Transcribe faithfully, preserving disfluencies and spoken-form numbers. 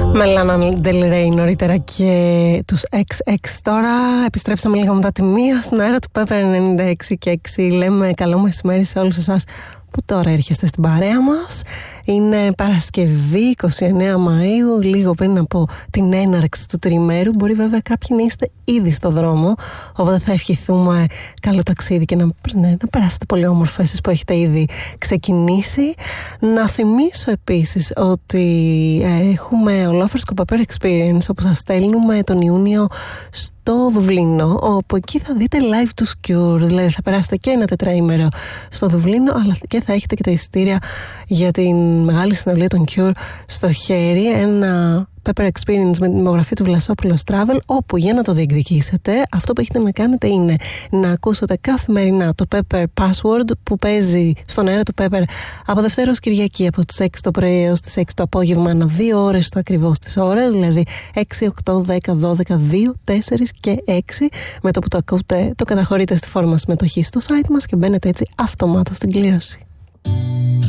Με Λάνα Ντελ Ρέι νωρίτερα και τους εξ εξ. Τώρα επιστρέψαμε λίγο μετά τη μία στην αέρα του Pepper ενενήντα έξι και έξι. Λέμε καλό μεσημέρι σε όλους εσάς που τώρα έρχεστε στην παρέα μας. Είναι Παρασκευή εικοστή ενάτη Μαΐου, λίγο πριν από την έναρξη του τριημέρου. Μπορεί βέβαια κάποιοι να είστε ήδη στο δρόμο, οπότε θα ευχηθούμε καλό ταξίδι και να, ναι, να περάσετε πολύ όμορφα εσείς που έχετε ήδη ξεκινήσει. Να θυμίσω επίσης ότι έχουμε ολόφρεσκο Pepper Experience, όπου σας στέλνουμε τον Ιούνιο στο Δουβλίνο, όπου εκεί θα δείτε live τους Cure, δηλαδή θα περάσετε και ένα τετραήμερο στο Δουβλίνο, αλλά και θα έχετε και τα εισιτήρια για την μεγάλη συναυλία των Cure στο χέρι, ένα Pepper Experience με την υπογραφή του Βλασόπουλος Travel, όπου για να το διεκδικήσετε αυτό που έχετε να κάνετε είναι να ακούσετε καθημερινά το Pepper Password που παίζει στον αέρα του Pepper από Δευτέρα ως Κυριακή από τις έξι το πρωί έως τις έξι το απόγευμα, ανά δύο ώρες το ακριβώς τις ώρες, δηλαδή έξι, οκτώ, δέκα, δώδεκα, δύο, τέσσερα και έξι. Με το που το ακούτε το καταχωρείτε στη φόρμα συμμετοχή στο site μας και μπαίνετε έτσι αυτομάτως στην κλήρωση.